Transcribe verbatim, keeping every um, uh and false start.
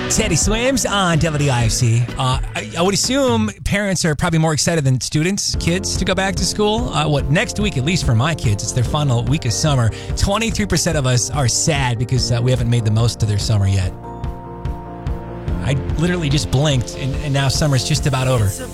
Teddy Swims on W I F C. Uh, I, I would assume parents are probably more excited than students, kids, to go back to school. Uh, what, next week, at least for my kids, it's their final week of summer. twenty-three percent of us are sad because uh, we haven't made the most of their summer yet. I literally just blinked, and, and now summer's just about over.